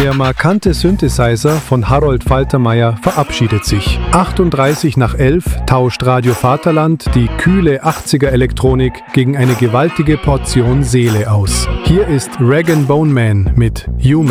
Der markante Synthesizer von Harold Faltermeier verabschiedet sich. 38 nach 11 tauscht Radio Vaterland die kühle 80er-Elektronik gegen eine gewaltige Portion Seele aus. Hier ist Rag & Bone Man mit Human.